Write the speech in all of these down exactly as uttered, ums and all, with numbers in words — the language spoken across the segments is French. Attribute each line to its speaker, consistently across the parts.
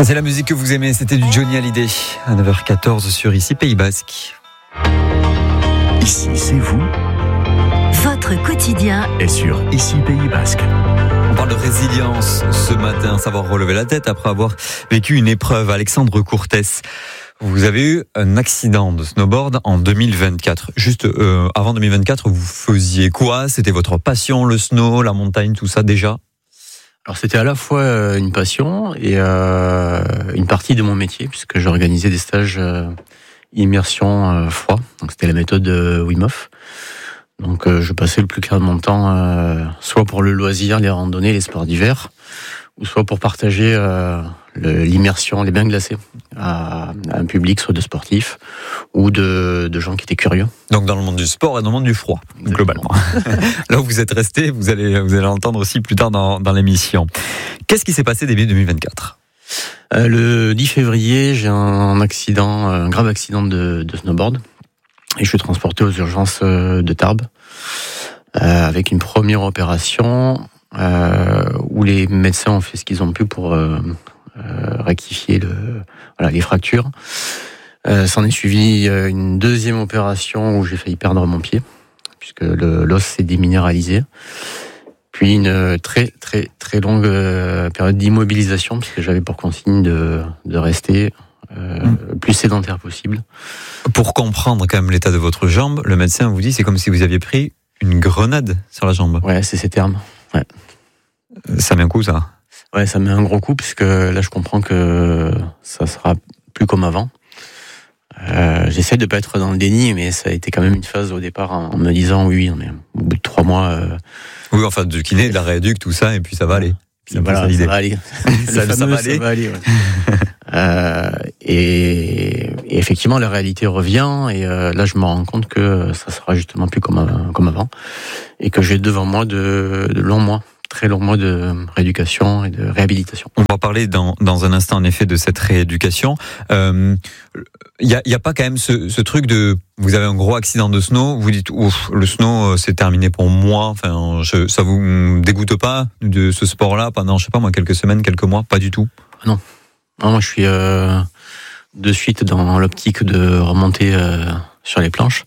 Speaker 1: C'est la musique que vous aimez, c'était du Johnny Hallyday à neuf heures quatorze sur Ici Pays Basque.
Speaker 2: Ici, c'est vous.
Speaker 3: Votre quotidien
Speaker 2: est sur Ici Pays Basque.
Speaker 1: On parle de résilience ce matin, savoir relever la tête après avoir vécu une épreuve. Alexandre Courtès, vous avez eu un accident de snowboard en deux mille vingt-quatre. Juste euh, avant deux mille vingt-quatre, vous faisiez quoi? C'était votre passion, le snow, la montagne, tout ça déjà?
Speaker 4: Alors c'était à la fois une passion et euh, une partie de mon métier, puisque j'organisais des stages euh, immersion euh, froid. Donc c'était la méthode euh, Wim Hof. Donc euh, je passais le plus clair de mon temps euh, soit pour le loisir, les randonnées, les sports d'hiver, ou soit pour partager euh, le, l'immersion, les bains glacés à, à un public, soit de sportifs ou de, de gens qui étaient curieux.
Speaker 1: Donc dans le monde du sport et dans le monde du froid, exactement, globalement. Là où vous êtes resté, vous allez, vous allez l'entendre aussi plus tard dans, dans l'émission. Qu'est-ce qui s'est passé début deux mille vingt-quatre?
Speaker 4: euh, Le dix février, j'ai un accident, un grave accident de, de snowboard. Et je suis transporté aux urgences de Tarbes euh, avec une première opération euh, où les médecins ont fait ce qu'ils ont pu pour euh, euh, rectifier le, voilà, les fractures. Euh, s'en est suivi une deuxième opération où j'ai failli perdre mon pied puisque le, l'os s'est déminéralisé. Puis une très très très longue période d'immobilisation puisque j'avais pour consigne de, de rester Euh, le plus sédentaire possible.
Speaker 1: Pour comprendre quand même l'état de votre jambe, le médecin vous dit c'est comme si vous aviez pris une grenade sur la jambe.
Speaker 4: Ouais, c'est ces termes. Ouais.
Speaker 1: Ça met un coup, ça? Ouais,
Speaker 4: ça met un gros coup, puisque là je comprends que ça sera plus comme avant. Euh, j'essaie de pas être dans le déni, mais ça a été quand même une phase au départ en me disant oui, mais au bout de trois mois. Euh...
Speaker 1: Oui, enfin du kiné, de la rééduque, tout ça, et puis ça va aller.
Speaker 4: Ça, voilà, ça va aller.
Speaker 1: ça, fameux, ça va aller. Ça va aller ouais.
Speaker 4: euh, et, et effectivement, la réalité revient. Et euh, là, je me rends compte que ça sera justement plus comme avant, comme avant et que j'ai devant moi de, de longs mois, très longs mois de rééducation et de réhabilitation.
Speaker 1: On va parler dans, dans un instant, en effet, de cette rééducation. Il euh, y a, y a pas quand même ce, ce truc de vous avez un gros accident de snow, vous dites ouf, le snow c'est terminé pour moi. Enfin, je, ça vous dégoûte pas de ce sport-là pendant, je sais pas moi, quelques semaines, quelques mois? Pas du tout.
Speaker 4: Non, non moi je suis euh, de suite dans l'optique de remonter euh, sur les planches.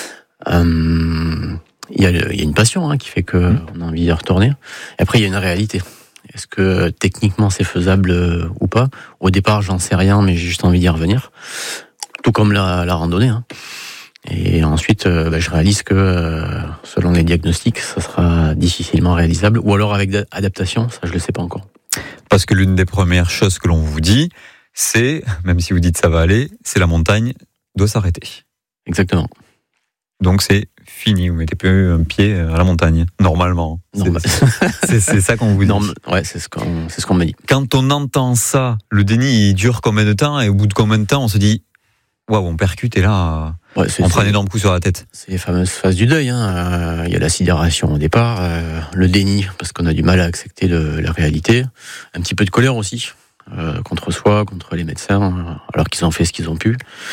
Speaker 4: Euh, Il y, a, il y a une passion hein, qui fait qu'on a envie d'y retourner. Et après, il y a une réalité. Est-ce que techniquement c'est faisable euh, ou pas? Au départ, j'en sais rien, mais j'ai juste envie d'y revenir. Tout comme la, la randonnée. Hein. Et ensuite, euh, bah, je réalise que euh, selon les diagnostics, ça sera difficilement réalisable. Ou alors avec adaptation, ça je le sais pas encore.
Speaker 1: Parce que l'une des premières choses que l'on vous dit, c'est, même si vous dites ça va aller, c'est la montagne doit s'arrêter.
Speaker 4: Exactement.
Speaker 1: Donc c'est fini, vous mettez plus un pied à la montagne, normalement.
Speaker 4: Normal.
Speaker 1: C'est, c'est, c'est ça qu'on vous dit.
Speaker 4: Normal. Ouais, c'est ce qu'on, c'est ce qu'on me dit.
Speaker 1: Quand on entend ça, le déni il dure combien de temps? Et au bout de combien de temps on se dit waouh, on percute et là ouais, on prend un énorme coup sur la tête?
Speaker 4: C'est les fameuses phases du deuil. Hein. Euh, il y a la sidération au départ, euh, le déni parce qu'on a du mal à accepter le, la réalité, un petit peu de colère aussi euh, contre soi, contre les médecins, alors qu'ils ont fait ce qu'ils ont pu.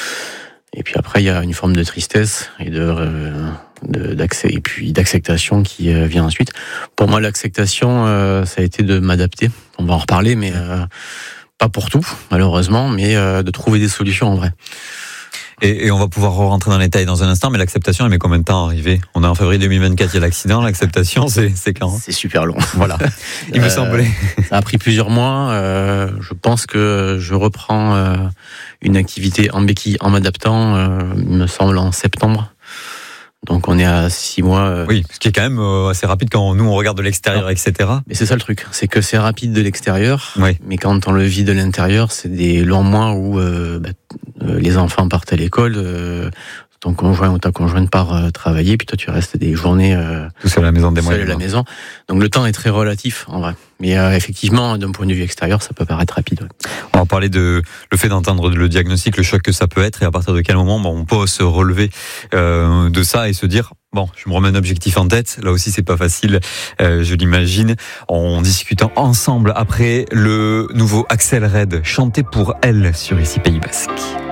Speaker 4: Et puis après, il y a une forme de tristesse et de, euh, de d'accès et puis d'acceptation qui euh, vient ensuite. Pour moi, l'acceptation, euh, ça a été de m'adapter. On va en reparler, mais euh, pas pour tout, malheureusement, mais euh, de trouver des solutions en vrai.
Speaker 1: Et, et on va pouvoir rentrer dans les détails dans un instant, mais l'acceptation, elle met combien de temps à arriver? On est en février deux mille vingt-quatre, il y a l'accident, l'acceptation, c'est, c'est quand?
Speaker 4: C'est super long.
Speaker 1: Voilà. Il euh, me semblait.
Speaker 4: Ça a pris plusieurs mois. Euh, je pense que je reprends euh, une activité en béquille en m'adaptant, euh, il me semble, en septembre. Donc on est à six mois. Euh...
Speaker 1: Oui, ce qui est quand même euh, assez rapide quand nous on regarde de l'extérieur, et cetera.
Speaker 4: Mais c'est ça le truc, c'est que c'est rapide de l'extérieur,
Speaker 1: oui.
Speaker 4: Mais quand on le vit de l'intérieur, c'est des longs mois où euh, bah, euh, les enfants partent à l'école, euh, ton conjoint ou ta conjointe part euh, travailler, puis toi tu restes des journées euh,
Speaker 1: tout seul à la maison, des mois.
Speaker 4: Seul à la maison. Donc le temps est très relatif en vrai. Mais euh, effectivement, d'un point de vue extérieur, ça peut paraître rapide. Ouais.
Speaker 1: On va parler de le fait d'entendre le diagnostic, le choc que ça peut être, et à partir de quel moment bon, on peut se relever euh, de ça et se dire bon, je me remets un objectif en tête. Là aussi, c'est pas facile, euh, je l'imagine. En discutant ensemble après le nouveau Axel Red, chanté pour elle sur Ici Pays Basque.